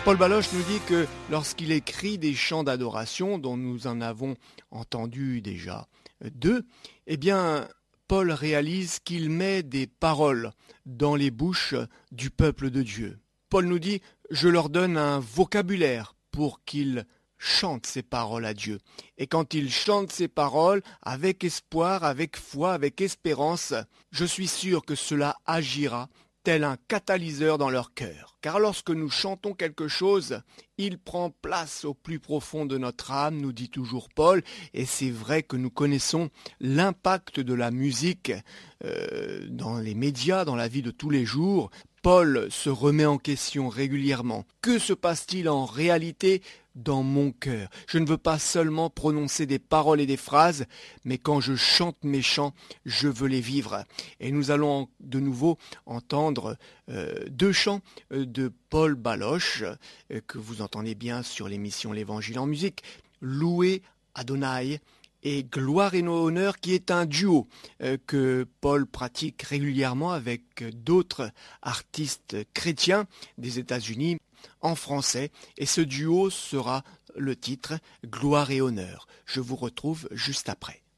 Paul Baloche nous dit que lorsqu'il écrit des chants d'adoration, dont nous en avons entendu déjà deux, eh bien, Paul réalise qu'il met des paroles dans les bouches du peuple de Dieu. Paul nous dit « Je leur donne un vocabulaire pour qu'ils chantent ces paroles à Dieu. » Et quand ils chantent ces paroles avec espoir, avec foi, avec espérance, je suis sûr que cela agira tel un catalyseur dans leur cœur. Car lorsque nous chantons quelque chose, il prend place au plus profond de notre âme, nous dit toujours Paul, et c'est vrai que nous connaissons l'impact de la musique dans les médias, dans la vie de tous les jours. Paul se remet en question régulièrement. Que se passe-t-il en réalité dans mon cœur? Je ne veux pas seulement prononcer des paroles et des phrases, mais quand je chante mes chants, je veux les vivre. Et nous allons de nouveau entendre deux chants de Paul Baloche, que vous entendez bien sur l'émission L'Évangile en musique, Louer Adonai et Gloire et honneur, qui est un duo que Paul pratique régulièrement avec d'autres artistes chrétiens des États-Unis en français, et ce duo sera le titre Gloire et honneur. Je vous retrouve juste après.